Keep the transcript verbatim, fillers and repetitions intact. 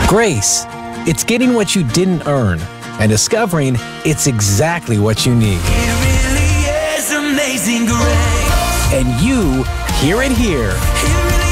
Grace. It's getting what you didn't earn and discovering it's exactly what you need. It really is amazing grace. And you hear it here. It really